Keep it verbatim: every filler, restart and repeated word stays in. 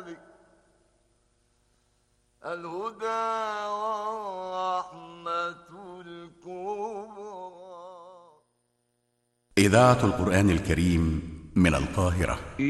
الكتاب الهدى والرحمة الكبرى. إذاعة القرآن الكريم من القاهرة.